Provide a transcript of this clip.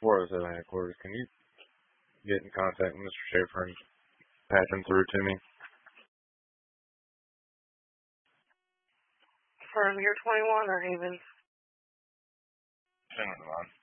407 headquarters. Can you get in contact with Mr. Schaefer and patch him through to me? For year 21 or even? Send him on.